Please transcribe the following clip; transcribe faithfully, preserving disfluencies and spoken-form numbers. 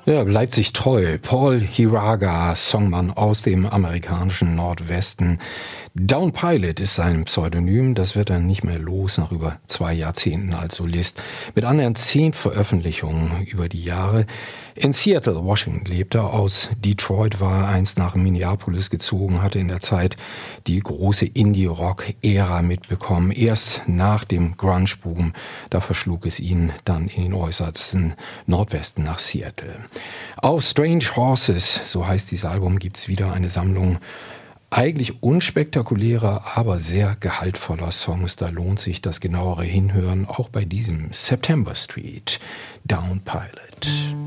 Ja, bleibt sich treu. Paul Hiraga, Songmann aus dem amerikanischen Nordwesten. Down Pilot ist sein Pseudonym. Das wird er nicht mehr los nach über zwei Jahrzehnten als Solist. Mit annähernd zehn Veröffentlichungen über die Jahre. In Seattle, Washington lebt er. Aus Detroit war er einst nach Minneapolis gezogen, hatte in der Zeit die große Indie-Rock-Ära mitbekommen. Erst nach dem Grunge-Boom, da verschlug es ihn dann in den äußersten Nordwesten nach Seattle. Auf Strange Horses, so heißt dieses Album, gibt's wieder eine Sammlung eigentlich unspektakulärer, aber sehr gehaltvoller Songs. Da lohnt sich das genauere Hinhören, auch bei diesem September Street, Down Pilot.